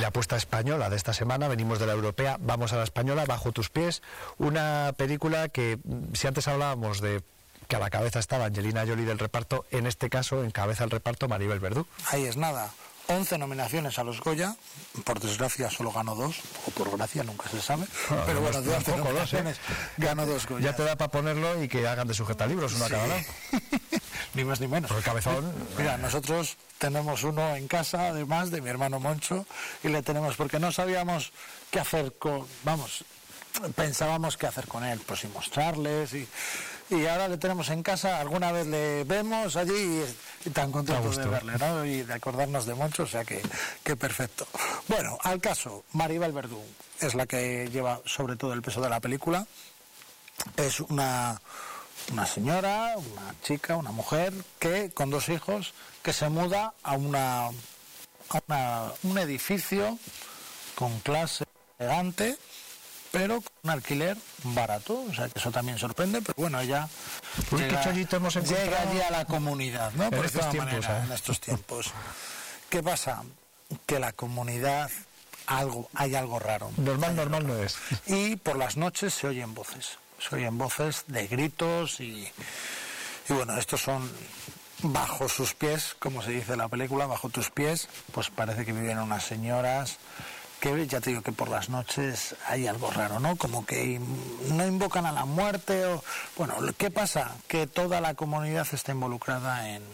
la apuesta española de esta semana, venimos de la europea, vamos a la española, Bajo tus pies, una película que, si antes hablábamos de que a la cabeza estaba Angelina Jolie del reparto, en este caso encabeza el reparto Maribel Verdú. Ahí es nada. 11 nominaciones a los Goya, por desgracia solo ganó 2, o por gracia, nunca se sabe, pero bueno, de 11 nominaciones ganó 2 Goya. Ya te da para ponerlo y que hagan de sujetalibros uno a cada lado. Ni más ni menos. Por el cabezón. Mira, nosotros tenemos uno en casa, además de mi hermano Moncho, y le tenemos, porque no sabíamos qué hacer con, pensábamos qué hacer con él, pues si mostrarles, y ahora le tenemos en casa, alguna vez le vemos allí y tan contentos de verle, ¿no? Y de acordarnos de Moncho, o sea que perfecto. Bueno, al caso, Maribel Verdú es la que lleva sobre todo el peso de la película. Es una señora, una chica, una mujer que con 2 hijos que se muda a un edificio con clase elegante, pero con un alquiler barato, o sea que eso también sorprende, pero bueno, ella llega allí a la comunidad, ¿no? Por estos tiempos, en estos tiempos. ¿Qué pasa? Que la comunidad hay algo raro. Normal no es. Y por las noches se oyen voces de gritos y bueno, estos son bajo sus pies, como se dice en la película, bajo tus pies, pues parece que viven unas señoras que ya te digo que por las noches hay algo raro, ¿no? Como que no invocan a la muerte o... Bueno, ¿qué pasa? Que toda la comunidad está involucrada en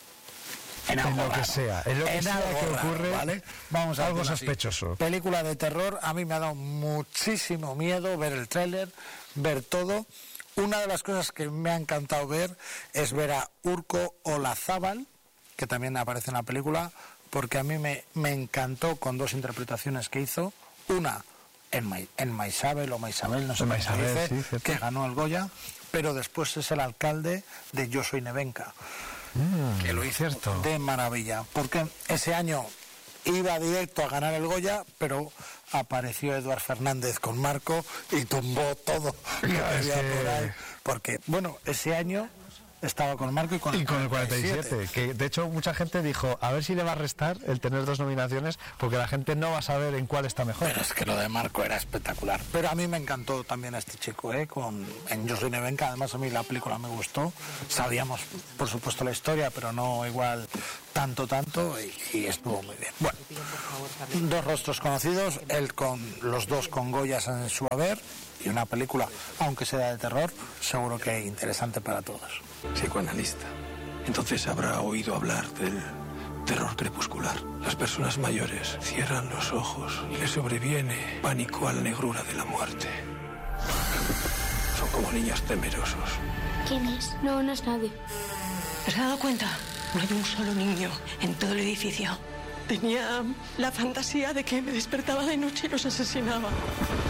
algo lo que raro. sea, en lo que sea que ocurre, ¿vale? Vamos a algo sospechoso. Película de terror, a mí me ha dado muchísimo miedo ver el tráiler, ver todo. Una de las cosas que me ha encantado ver es ver a Urko Olazábal, que también aparece en la película, porque a mí me encantó con 2 interpretaciones que hizo. Una en Maisabel, no sé cómo se dice, sí, que ganó el Goya, pero después es el alcalde de Yo soy Nevenka, que lo hizo de maravilla, porque ese año iba directo a ganar el Goya, pero apareció Eduard Fernández con Marco y tumbó todo lo que había por ahí, porque bueno, ese año estaba con Marco y con el 47, que de hecho mucha gente dijo, a ver si le va a restar el tener 2 nominaciones, porque la gente no va a saber en cuál está mejor. Pero es que lo de Marco era espectacular. Pero a mí me encantó también este chico, en Yo soy Nevenka. Además a mí la película me gustó. Sabíamos, por supuesto, la historia, pero no igual tanto, y estuvo muy bien. Bueno, 2 rostros conocidos, él con los 2 con Goyas en su haber, y una película, aunque sea de terror, seguro que interesante para todos. Psicoanalista. Entonces habrá oído hablar del terror crepuscular. Las personas mayores cierran los ojos y les sobreviene pánico a la negrura de la muerte. Son como niños temerosos. ¿Quién es? No es nadie. ¿Te has dado cuenta? No hay un solo niño en todo el edificio. Tenía la fantasía de que me despertaba de noche y los asesinaba.